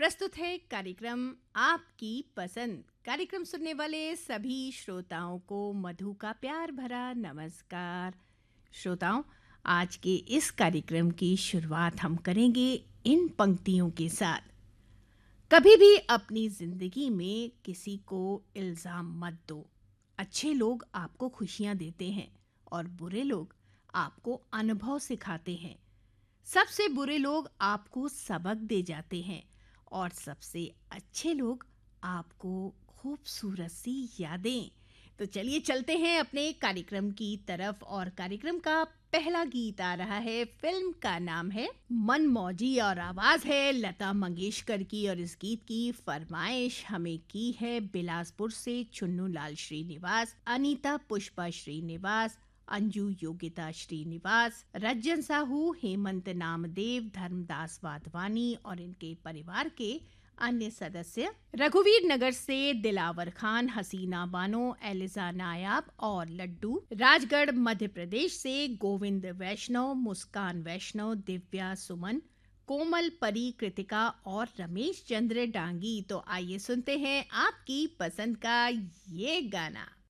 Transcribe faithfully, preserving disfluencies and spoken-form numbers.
प्रस्तुत है कार्यक्रम आपकी पसंद। कार्यक्रम सुनने वाले सभी श्रोताओं को मधु का प्यार भरा नमस्कार। श्रोताओं, आज के इस कार्यक्रम की शुरुआत हम करेंगे इन पंक्तियों के साथ। कभी भी अपनी जिंदगी में किसी को इल्जाम मत दो। अच्छे लोग आपको खुशियां देते हैं और बुरे लोग आपको अनुभव सिखाते हैं। सबसे बुरे लोग आपको सबक दे जाते हैं और सबसे अच्छे लोग आपको खूबसूरत सी यादें। तो चलिए चलते हैं अपने कार्यक्रम की तरफ और कार्यक्रम का पहला गीत आ रहा है। फिल्म का नाम है मनमौजी और आवाज है लता मंगेशकर की और इस गीत की फरमाइश हमें की है बिलासपुर से चुन्नू लाल श्रीनिवास, अनीता पुष्पा श्रीनिवास, अंजू योगिता श्रीनिवास, रज्जन साहू, हेमंत नामदेव, धर्मदास वाधवानी और इनके परिवार के अन्य सदस्य, रघुवीर नगर से दिलावर खान, हसीना बानो, एलिजा नायाब और लड्डू, राजगढ़ मध्य प्रदेश से गोविंद वैष्णव, मुस्कान वैष्णव, दिव्या सुमन, कोमल परी, कृतिका और रमेश चंद्र डांगी। तो आइए सुनते हैं आपकी पसंद का ये गाना।